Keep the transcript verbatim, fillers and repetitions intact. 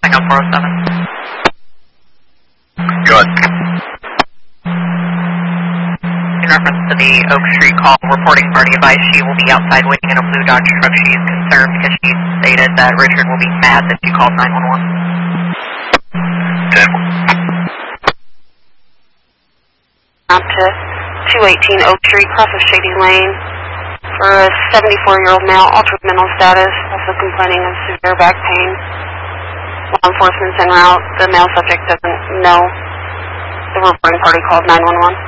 Echo four oh seven. Good. In reference to the Oak Street call, reporting party advice, she will be outside waiting in a blue Dodge truck. She is concerned because she stated that Richard will be mad that she called nine one one. ten. Up to two eighteen Oak Street, crosses Shady Lane, for a seventy-four-year-old male, altered mental status, also complaining of severe back pain. Law enforcement's en route. The male subject doesn't know the reporting party called nine one one.